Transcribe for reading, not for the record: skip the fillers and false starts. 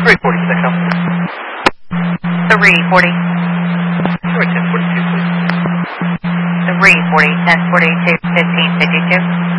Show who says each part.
Speaker 1: 340 signal.
Speaker 2: 340.
Speaker 1: Sorry, 1042, please.
Speaker 2: 340, 1042, 1552.